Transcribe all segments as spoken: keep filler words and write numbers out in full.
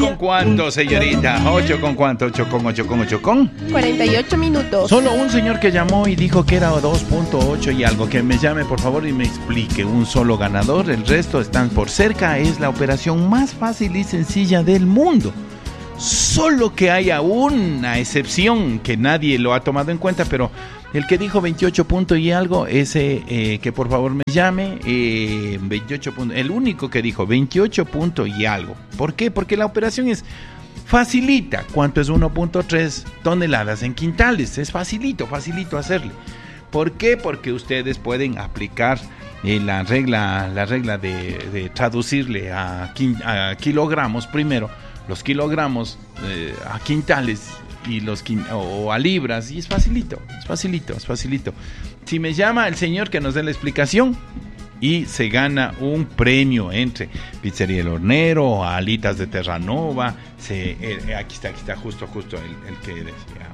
con cuánto, señorita? ¿Ocho con cuánto? ¿Ocho con ocho con ocho con? cuarenta y ocho minutos. Solo un señor que llamó y dijo que era dos punto ocho y algo. Que me llame, por favor, y me explique. Un solo ganador, el resto están por cerca. Es la operación más fácil y sencilla del mundo. Solo que haya una excepción que nadie lo ha tomado en cuenta, pero el que dijo veintiocho puntos y algo, ese eh, que por favor me llame, eh, veintiocho puntos, el único que dijo veintiocho puntos y algo. ¿Por qué? Porque la operación es facilita. ¿Cuánto es uno punto tres toneladas en quintales? Es facilito, facilito hacerle. ¿Por qué? Porque ustedes pueden aplicar eh, la regla, la regla de, de traducirle a, a kilogramos primero. Los kilogramos eh, a quintales y los quin- o a libras, y es facilito, es facilito, es facilito. Si me llama el señor que nos dé la explicación y se gana un premio entre Pizzería El Hornero, Alitas de Terranova, se, eh, aquí está, aquí está justo, justo el, el que decía.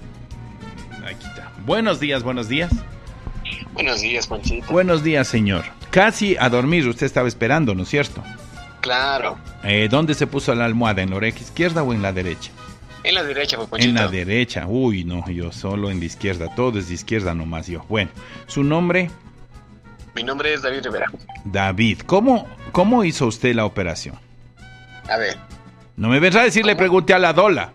Aquí está. Buenos días, buenos días. Buenos días, Panchito. Buenos días, señor. Casi a dormir, usted estaba esperando, ¿no es cierto? Claro. Eh, ¿Dónde se puso la almohada? ¿En la oreja izquierda o en la derecha? En la derecha, pues, Panchito. En la derecha. Uy, no, yo solo en la izquierda. Todo es de izquierda nomás yo. Bueno, ¿su nombre? Mi nombre es David Rivera. David. ¿Cómo, cómo hizo usted la operación? A ver. No me vendrá a decir, le pregunté a la Dola.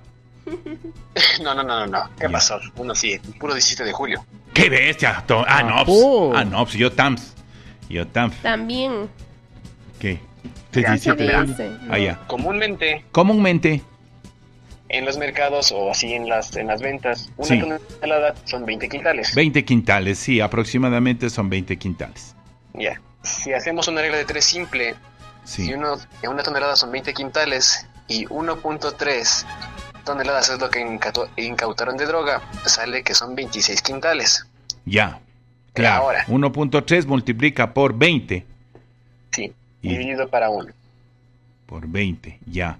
No, no, no, no, no. ¿Qué Ya. pasó? Uno sí, puro diecisiete de julio. ¡Qué bestia! To- Ah, no, pues. Oh. Ah, no, pues yo Tams. Yo Tams. También. ¿Qué? Ya, Se diecisiete de julio. dice. Ah, ya. Comúnmente, Comúnmente. en los mercados o así en las en las ventas, una Sí. tonelada son veinte quintales. veinte quintales, sí, aproximadamente son veinte quintales. Ya. Si hacemos una regla de tres simple, Sí. si uno, en una tonelada son veinte quintales y uno punto tres toneladas es lo que incautó- incautaron de droga, sale que son veintiséis quintales. Ya. Claro. Ahora. uno punto tres multiplica por veinte. Sí, Y- dividido para uno. Por veinte, ya.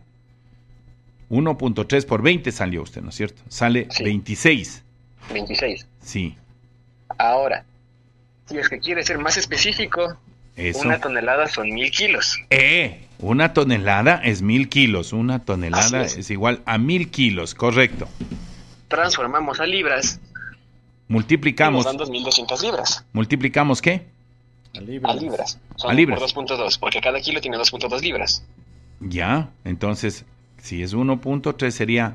uno punto tres por veinte salió usted, ¿no es cierto? Sale Sí. veintiséis. veintiséis. Sí, Ahora, si es que quiere ser más específico, eso. una tonelada son mil kilos. Eh, una tonelada es mil kilos. Una tonelada Así es. es. igual a mil kilos, correcto. Transformamos a libras y Multiplicamos. nos dan dos mil doscientas libras. ¿Multiplicamos qué? A libras. Son A libras. por dos punto dos, porque cada kilo tiene dos punto dos libras. Ya, entonces, si es uno punto tres sería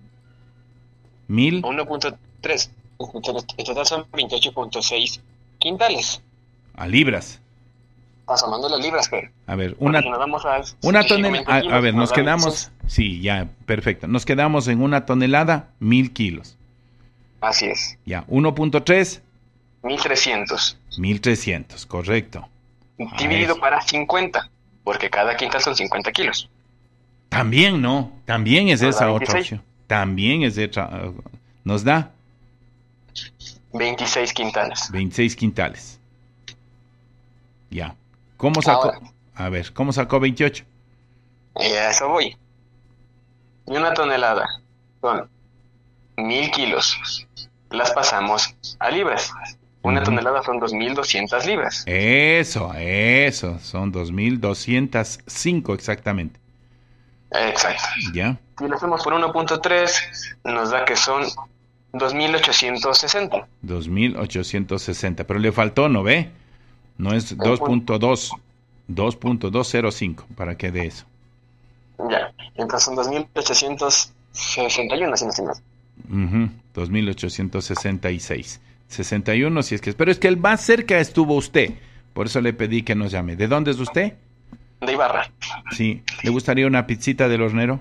mil. uno punto tres. En total son veintiocho punto seis quintales. A libras. Transformando las libras, pero. A ver, una, Si nos vamos a, una tonelada. específicamente A, kilos, a ver, nos dan quedamos. Sí, ya, perfecto. Nos quedamos en una tonelada, mil kilos. Así es. Ya, uno punto tres, mil trescientos. mil trescientos, correcto. Dividido eso. para cincuenta, porque cada quintal son cincuenta kilos. También no, también es Nos da esa otra veintiséis. opción. También es otra. uh, Nos da veintiséis quintales. veintiséis quintales. Ya. ¿Cómo sacó? Ahora. A ver, ¿cómo sacó veintiocho? Y a eso voy. Y una tonelada son mil kilos. Las pasamos a libras. Una Ujú. tonelada son dos mil doscientas libras. Eso, eso. Son dos mil doscientos cinco exactamente. Exacto. Ya. Si lo hacemos por uno punto tres, nos da que son dos mil ochocientos sesenta. dos mil ochocientos sesenta. Pero le faltó, ¿no ve? No es dos punto dos. dos punto doscientos cinco para que dé eso. Ya. Entonces son dos mil ochocientos sesenta y uno, si no estoy mal. Ujú, dos mil ochocientos sesenta y seis. sesenta y uno si es que es. Pero es que el más cerca estuvo usted. Por eso le pedí que nos llame. ¿De dónde es usted? De Ibarra. Sí. ¿Le gustaría una pizzita del hornero?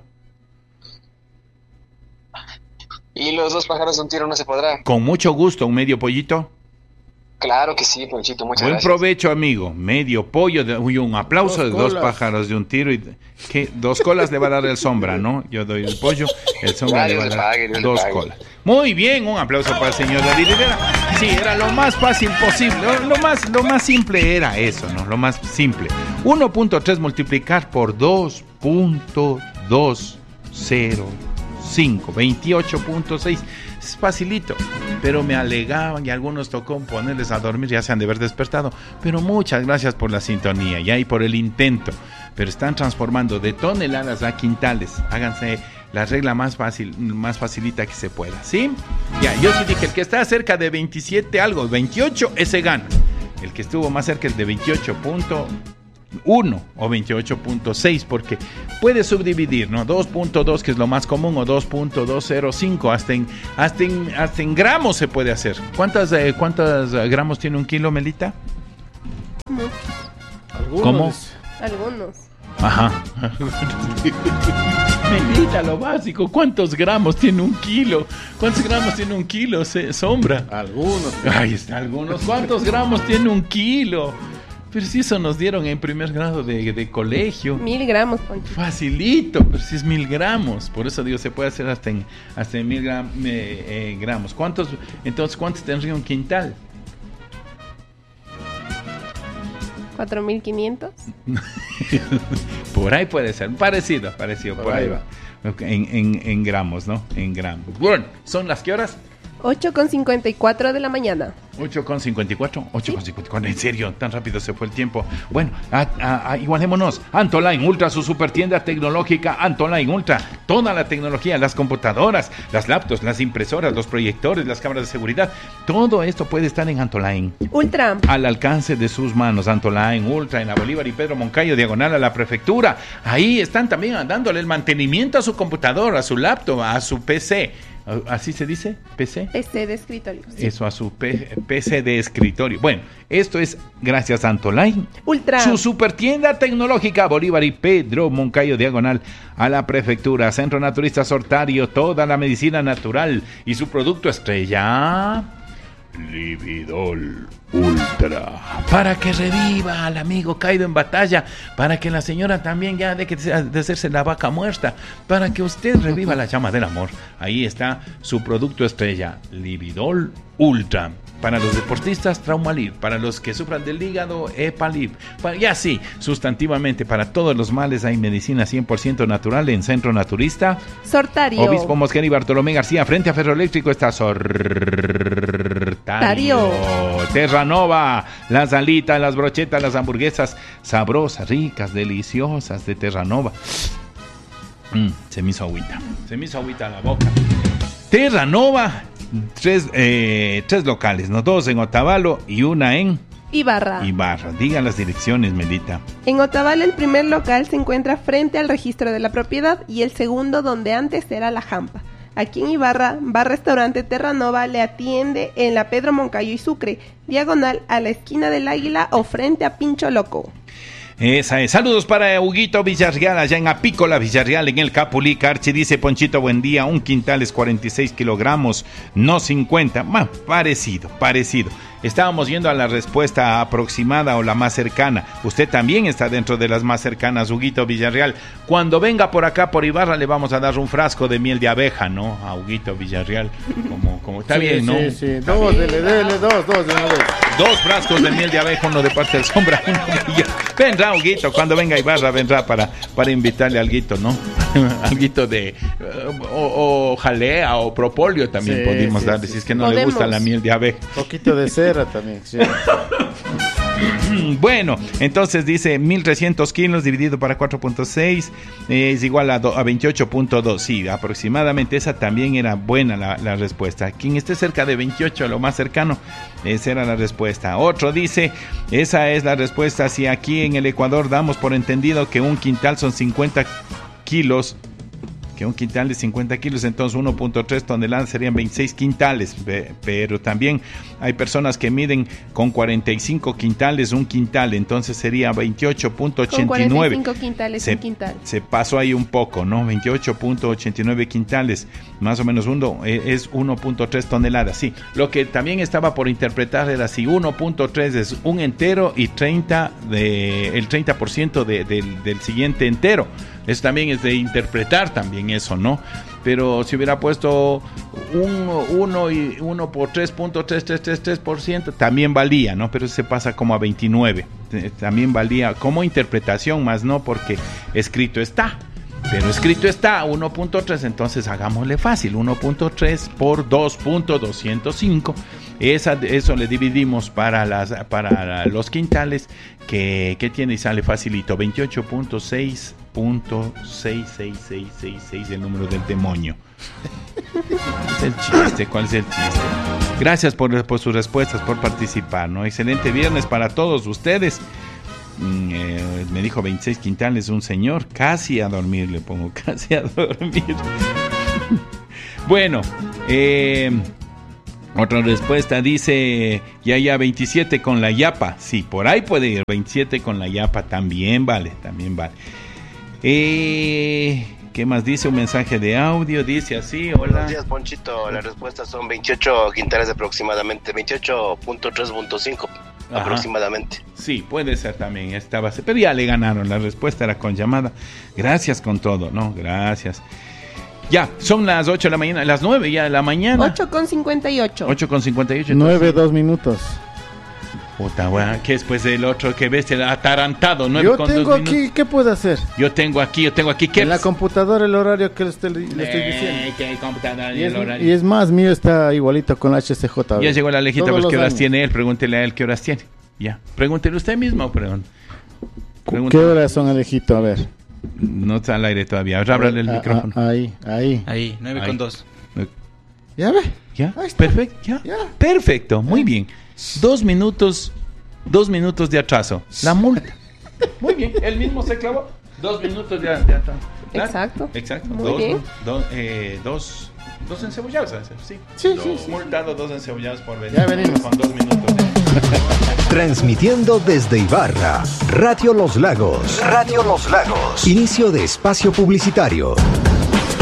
Y los dos pájaros de un tiro no se podrá. Con mucho gusto, un medio pollito. Claro que sí, Ponchito, muchas Buen gracias. provecho, amigo. Medio pollo. De, uy, un aplauso Dos de dos colas. pájaros de un tiro. Y, ¿qué? Dos colas le va a dar el sombra, ¿no? Yo doy el pollo, el sombra Ya, le Dios va a le dar pague, Dios le dos pague. colas. Muy bien, un aplauso para el señor David Rivera. Sí, era lo más fácil posible. Lo, lo más, lo más simple era eso, ¿no? Lo más simple. uno punto tres multiplicar por dos punto doscientos cinco. veintiocho punto seis. Es facilito, pero me alegaban y algunos tocó ponerles a dormir, ya se han de haber despertado. Pero muchas gracias por la sintonía ya y por el intento pero están transformando de toneladas a quintales. Háganse la regla más fácil, más facilita que se pueda, ¿sí? Ya, yo sí dije, el que está cerca de veintisiete algo, veintiocho, ese gana. El que estuvo más cerca es de veintiocho punto uno o veintiocho punto seis, porque puede subdividir, ¿no? dos punto dos, que es lo más común, o dos punto doscientos cinco, hasta en, hasta en, hasta en gramos se puede hacer. ¿Cuántas, eh, cuántos gramos tiene un kilo, Melita? Algunos. ¿Cómo? Algunos. Ajá. Melita, lo básico, ¿cuántos gramos tiene un kilo? ¿Cuántos gramos tiene un kilo, se, Sombra? Algunos. Ahí está, algunos. ¿Cuántos gramos tiene un kilo? Pero si eso nos dieron en primer grado de, de colegio. Mil gramos, Poncho. Facilito, pero si es mil gramos. Por eso digo, se puede hacer hasta en, hasta en mil gram, eh, eh, gramos. ¿Cuántos, entonces, cuántos tendría un quintal? ¿Cuatro mil quinientos? Por ahí puede ser. Parecido, parecido. Por, por ahí va. En, en, en gramos, ¿no? En gramos. Bueno, ¿son las qué horas? ocho con cincuenta y cuatro de la mañana. ocho con cincuenta y cuatro, ocho con cincuenta y cuatro, en serio, tan rápido se fue el tiempo. Bueno, a, a, a, igualémonos. Antoline Ultra, su super tienda tecnológica. Antoline Ultra, toda la tecnología, las computadoras, las laptops, las impresoras, los proyectores, las cámaras de seguridad, todo esto puede estar en Antoline Ultra, al alcance de sus manos. Antoline Ultra, en la Bolívar y Pedro Moncayo, diagonal a la prefectura. Ahí están también dándole el mantenimiento a su computadora, a su laptop, a su P C. ¿Así se dice? ¿P C? P C de escritorio. Sí. Eso, a su P- PC de escritorio. Bueno, esto es gracias a Antoline Ultra, su super tienda tecnológica, Bolívar y Pedro Moncayo, diagonal a la prefectura. Centro Naturista Sortario, toda la medicina natural. Y su producto estrella, Lividol Ultra, para que reviva al amigo caído en batalla, para que la señora también ya deje de hacerse la vaca muerta, para que usted reviva la llama del amor. Ahí está su producto estrella, Lividol Ultra. Para los deportistas, Traumalib. Para los que sufran del hígado, Epalib. Y así, sustantivamente, para todos los males hay medicina cien por ciento natural en Centro Naturista Sortario, Obispo Mosquera y Bartolomé García. Frente a Ferroeléctrico está Sortario. Tario. Terranova, las alitas, las brochetas, las hamburguesas sabrosas, ricas, deliciosas de Terranova. Mm, se me hizo agüita, se me hizo agüita a la boca. Terranova, tres, eh, tres locales, ¿no? Dos en Otavalo y una en Ibarra. Ibarra. Digan las direcciones, Melita. En Otavalo el primer local se encuentra frente al registro de la propiedad y el segundo donde antes era la Jampa. Aquí en Ibarra, Bar Restaurante Terranova le atiende en la Pedro Moncayo y Sucre, diagonal a la esquina del Águila o frente a Pincho Loco. Esa es. Saludos para Huguito Villarreal, allá en Apícola Villarreal, en el Capulí. Carchi dice: Ponchito, buen día. Un quintal es cuarenta y seis kilogramos, no cincuenta. Bueno, parecido, parecido. Estábamos yendo a la respuesta aproximada o la más cercana. Usted también está dentro de las más cercanas, Huguito Villarreal. Cuando venga por acá, por Ibarra, le vamos a dar un frasco de miel de abeja, ¿no? A Huguito Villarreal. Como, como está sí, bien, ¿no? Sí, sí, dos, dele, dele, dos, dos, de una vez. Dos frascos de miel de abeja, uno de parte del Sombra, uno de... Vendrá, Huguito, cuando venga a Ibarra, vendrá para, para invitarle a alguito, ¿no? Alguito de... O, o jalea o propóleo también sí, podemos sí, darle, sí, si es que no podemos. Le gusta la miel de abeja. Un poquito de cera también, sí. Bueno, entonces dice mil trescientos kilos dividido para cuatro punto seis eh, es igual a, do, a veintiocho punto dos. Sí, aproximadamente esa también era buena la, la respuesta. Quien esté cerca de veintiocho, lo más cercano, esa era la respuesta. Otro dice, esa es la respuesta. Si aquí en el Ecuador damos por entendido que un quintal son cincuenta kilos, que un quintal de cincuenta kilos, entonces uno punto tres toneladas serían veintiséis quintales, pero también hay personas que miden con cuarenta y cinco quintales un quintal, entonces sería veintiocho punto ochenta y nueve. Con cuarenta y cinco quintales se, un quintal. Se pasó ahí un poco, ¿no? veintiocho punto ochenta y nueve quintales, más o menos uno, es uno punto tres toneladas, sí. Lo que también estaba por interpretar era si uno punto tres es un entero y treinta de, el treinta por ciento de, de, del siguiente entero. Eso también es de interpretar también eso, ¿no? Pero si hubiera puesto uno y uno por tres punto tres tres tres tres por ciento, también valía, ¿no? Pero se pasa como a veintinueve. También valía como interpretación, más no porque escrito está. Pero escrito está uno punto tres, entonces hagámosle fácil. uno punto tres por dos punto doscientos cinco. Esa, eso le dividimos para, las, para los quintales, que, que tiene y sale facilito. veintiocho punto seis punto seis seis seis seis seis, el número del demonio. ¿Cuál es el chiste? ¿Cuál es el chiste? Gracias por, por sus respuestas, por participar, ¿no? Excelente viernes para todos ustedes. Eh, me dijo veintiséis quintales un señor, casi a dormir le pongo, casi a dormir. Bueno, eh, otra respuesta dice, ya ya veintisiete con la yapa, sí, por ahí puede ir, veintisiete con la yapa también vale, también vale. Eh, ¿qué más dice? Un mensaje de audio, dice así, hola. Buenos días, Ponchito, las respuestas son veintiocho quintales aproximadamente, veintiocho punto tres punto cinco. Ajá. Aproximadamente. Sí, puede ser también esta base, pero ya le ganaron, la respuesta era con llamada. Gracias con todo, ¿no? Gracias. Ya, son las ocho de la mañana, las nueve ya de la mañana. ocho con cincuenta y ocho. ocho con cincuenta y ocho. nueve, dos minutos. Puta, bueno, que después del otro que ves, el atarantado. nueve Yo con tengo dos aquí, minutos. ¿qué puedo hacer? Yo tengo aquí, yo tengo aquí. ¿Qué? En la computadora el horario que le estoy, le estoy Eh, diciendo. ¿qué computadora y Y es, el horario? y es más, mío está igualito con la H C J. Ya llegó la lejita, Todos pues los qué horas años. tiene él, pregúntele a él qué horas tiene. Ya, pregúntele usted mismo, pregúntele. ¿Qué horas son, Alejito? A ver. No está al aire todavía, ábrale el Ah, micrófono. ah, ahí, ahí. Ahí, nueve Ahí. con dos. ¿Ya ve? ¿Ya? Ahí está. Perfecto, ¿ya? Ya. Perfecto, muy bien. Dos minutos, dos minutos de atraso. La multa. Muy bien, él mismo se clavó. Dos minutos de, de atraso. ¿Claro? Exacto. Exacto. Muy dos, bien. Dos, eh, dos, dos encebollados, sí. Sí, Dos sí, sí. multados, dos encebollados por venir. Ya venimos. Con dos minutos. de- Transmitiendo desde Ibarra, Radio Los Lagos. Radio Los Lagos. Inicio de espacio publicitario.